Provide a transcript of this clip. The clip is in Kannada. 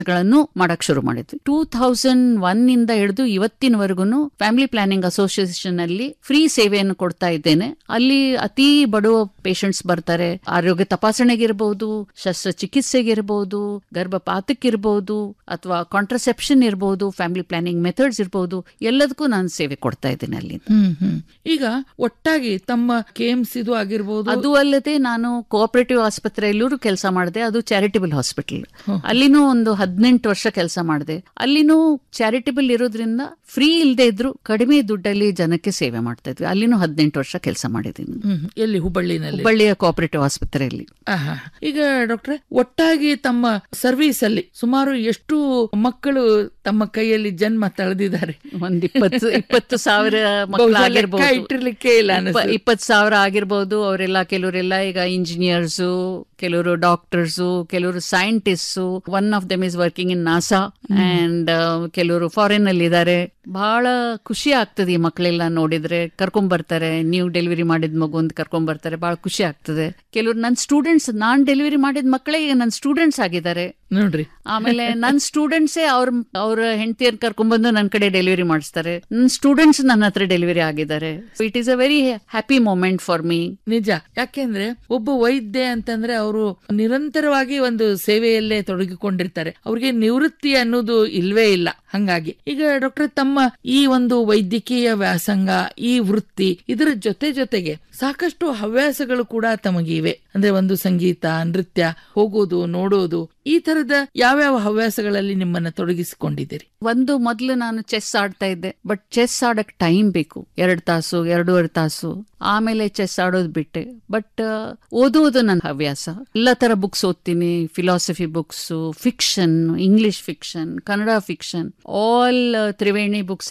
ಗಳನ್ನು ಮಾಡಕ್ ಶುರು ಮಾಡಿದ್ವಿ. 2001 ಇಂದ ಹಿಡಿದು ಇವತ್ತಿನವರೆಗೂ ಫ್ಯಾಮಿಲಿ ಪ್ಲಾನಿಂಗ್ ಅಸೋಸಿಯೇಷನ್ ಅಲ್ಲಿ ಫ್ರೀ ಸೇವೆಯನ್ನು ಕೊಡ್ತಾ ಇದ್ದೇನೆ. ಅಲ್ಲಿ ಅತಿ ಬಡವ ಪೇಷಂಟ್ಸ್ ಬರ್ತಾರೆ. ಆರೋಗ್ಯ ತಪಾಸಣೆಗಿರ್ಬಹುದು, ಶಸ್ತ್ರಚಿಕಿತ್ಸೆಗಿರ್ಬಹುದು, ಗರ್ಭಪಾತಕ್ಕಿರ್ಬಹುದು, ಅಥವಾ ಕಾಂಟ್ರಸೆಪ್ಷನ್ ಇರಬಹುದು, ಫ್ಯಾಮಿಲಿ ಪ್ಲಾನಿಂಗ್ ಮೆಥಡ್ಸ್ ಇರಬಹುದು, ಎಲ್ಲದಕ್ಕೂ ನಾನು ಸೇವೆ ಕೊಡ್ತಾ ಇದ್ದೇನೆ ಅಲ್ಲಿ. ಈಗ ಒಟ್ಟಾಗಿ ತಮ್ಮ KIMS ಇದು ಆಗಿರ್ಬೋದು, ಅದು ಅಲ್ಲದೆ ನಾನು ಕೋಆಪರೇಟಿವ್ ಆಸ್ಪತ್ರೆಯಲ್ಲೂ ಕೆಲಸ ಮಾಡಿದೆ. ಅದು ಚಾರಿಟಬಲ್ ಹಾಸ್ಪಿಟಲ್. ಅಲ್ಲಿನೂ ಒಂದು 18 ವರ್ಷ ಕೆಲಸ ಮಾಡಿದೆ. ಅಲ್ಲಿನೂ ಚಾರಿಟಬಲ್ ಇರೋದ್ರಿಂದ ಫ್ರೀ ಇಲ್ಲದೆ ಇದ್ರು ಕಡಿಮೆ ದುಡ್ಡಲ್ಲಿ ಜನಕ್ಕೆ ಸೇವೆ ಮಾಡ್ತಾ ಇದ್ವಿ. ಅಲ್ಲಿನೂ 18 ವರ್ಷ ಕೆಲಸ ಮಾಡಿದ್ದೀನಿ. ಎಲ್ಲಿ? ಹುಬ್ಬಳ್ಳಿಯ ಕೋಆಪರೇಟಿವ್ ಆಸ್ಪತ್ರೆಯಲ್ಲಿ. ಈಗ ಡಾಕ್ಟ್ರೆ, ಒಟ್ಟಾಗಿ ತಮ್ಮ ಸರ್ವಿಸ್ ಅಲ್ಲಿ ಸುಮಾರು ಎಷ್ಟು ಮಕ್ಕಳು ತಮ್ಮ ಕೈಯಲ್ಲಿ ಜನ್ಮ ತಳೆದಿದ್ದಾರೆ? ಒಂದು 20,000 ಮಕ್ಕಳು ಆಗಿರ್ಬೋದು, ಇಟ್ಟಿರ್ಲಿಕ್ಕೆ ಇಲ್ಲ, 20,000 ಆಗಿರ್ಬೋದು. ಅವರೆಲ್ಲ ಕೆಲವರೆಲ್ಲ ಈಗ ಇಂಜಿನಿಯರ್ಸು, ಕೆಲವರು ಡಾಕ್ಟರ್ಸು, ಕೆಲವರು scientist. One of them is working in NASA and ಕೆಲವರು ಫಾರಿನ್ ಅಲ್ಲಿ ಇದ್ದಾರೆ. ಬಹಳ ಖುಷಿ ಆಗ್ತದೆ ಈ ಮಕ್ಕಳೆಲ್ಲ ನೋಡಿದ್ರೆ. ಕರ್ಕೊಂಡ್ ಬರ್ತಾರೆ, ನೀವು ಡೆಲಿವರಿ ಮಾಡಿದ ಮಗು ಅಂತ ಕರ್ಕೊಂಡ್ ಬರ್ತಾರೆ. ಬಹಳ ಖುಷಿ ಆಗ್ತದೆ. ಕೆಲವರು ನನ್ನ ಸ್ಟೂಡೆಂಟ್ಸ್, ನಾನ್ ಡೆಲಿವರಿ ಮಾಡಿದ ಮಕ್ಕಳೇ ಈಗ ನನ್ನ ಸ್ಟೂಡೆಂಟ್ಸ್ ಆಗಿದ್ದಾರೆ ನೋಡ್ರಿ. ಆಮೇಲೆ ನನ್ನ ಸ್ಟೂಡೆಂಟ್ಸೇ ಅವ್ರ ಹೆಂಡತಿಯರ್ ಕರ್ಕೊಂಡ್ಬಂದು ನನ್ನ ಕಡೆ ಡೆಲಿವರಿ ಮಾಡಿಸ್ತಾರೆ. ನನ್ನ ಸ್ಟೂಡೆಂಟ್ಸ್ ನನ್ನ ಹತ್ರ ಡೆಲಿವರಿ ಆಗಿದ್ದಾರೆ. It is a very happy moment for me. ನಿಜ. ಯಾಕೆಂದ್ರೆ ಒಬ್ಬ ವೈದ್ಯ ಅಂತಂದ್ರೆ ಅವರು ನಿರಂತರವಾಗಿ ಒಂದು ಸೇವೆಯಲ್ಲೇ ತೊಡಗಿಕೊಂಡಿರ್ತಾರೆ. ಅವ್ರಿಗೆ ನಿವೃತ್ತಿ ಅನ್ನೋದು ಇಲ್ವೇ ಇಲ್ಲ. ಹಂಗಾಗಿ ಈಗ ಡಾಕ್ಟರ್, ತಮ್ಮ ಈ ಒಂದು ವೈದ್ಯಕೀಯ ವ್ಯಾಸಂಗ, ಈ ವೃತ್ತಿ, ಇದರ ಜೊತೆಗೆ ಸಾಕಷ್ಟು ಹವ್ಯಾಸಗಳು ಕೂಡ ತಮಗಿವೆ. ಅಂದ್ರೆ ಒಂದು ಸಂಗೀತ, ನೃತ್ಯ, ಹೋಗೋದು, ನೋಡೋದು, ಈ ತರದ ಯಾವ್ಯಾವ ಹವ್ಯಾಸಗಳಲ್ಲಿ ನಿಮ್ಮನ್ನ ತೊಡಗಿಸಿಕೊಂಡಿದ್ದೀರಿ? ಒಂದು, ಮೊದಲು ನಾನು ಚೆಸ್ ಆಡ್ತಾ ಇದ್ದೆ. ಬಟ್ ಚೆಸ್ ಆಡಕ್ ಟೈಮ್ ಬೇಕು, 2 ತಾಸು 2.5 ತಾಸು. ಆಮೇಲೆ ಚೆಸ್ ಆಡೋದು ಬಿಟ್ಟೆ. ಬಟ್ ಓದೋದು ನನ್ನ ಹವ್ಯಾಸ. ಎಲ್ಲ ತರ ಬುಕ್ಸ್ ಓದ್ತೀನಿ. Philosophy books, fiction, English fiction, Kannada fiction, all Triveni books